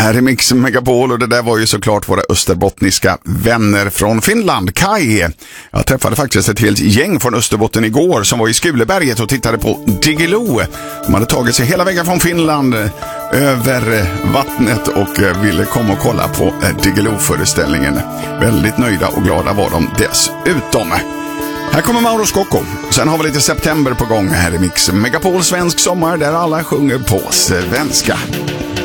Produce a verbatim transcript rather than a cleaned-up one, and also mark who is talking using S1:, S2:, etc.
S1: Här är Mix Megapol och det där var ju såklart våra österbottniska vänner från Finland, Kai. Jag träffade faktiskt ett helt gäng från Österbotten igår som var i Skuleberget och tittade på Diggiloo. De hade tagit sig hela vägen från Finland över vattnet och ville komma och kolla på Diggiloo-föreställningen. Väldigt nöjda och glada var de dessutom. Här kommer Mauro Scocco. Sen har vi lite september på gång här i Mix Megapol svensk sommar där alla sjunger på svenska.